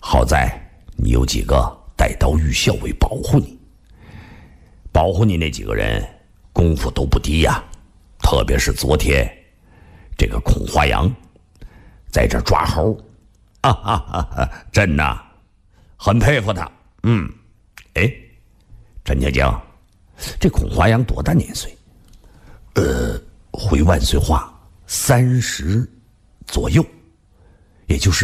好在你有几个带刀御校尉保护你，保护你那几个人功夫都不低呀，特别是昨天这个孔华阳在这抓猴，真呐，很佩服他。哎，陈家江，这孔华阳多大年岁？回万岁话30左右，也就是